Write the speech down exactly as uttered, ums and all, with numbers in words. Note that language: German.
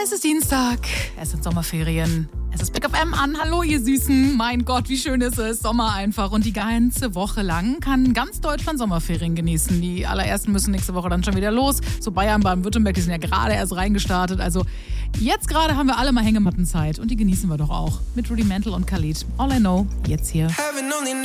Es ist Dienstag, es sind Sommerferien, es ist Big F M an. Hallo ihr Süßen, mein Gott, wie schön ist es, Sommer einfach. Und die ganze Woche lang kann ganz Deutschland Sommerferien genießen. Die allerersten müssen nächste Woche dann schon wieder los. So Bayern, Baden-Württemberg, die sind ja gerade erst reingestartet. Also jetzt gerade haben wir alle mal Hängemattenzeit und die genießen wir doch auch. Mit Rudimental und Khalid. All I Know, jetzt hier.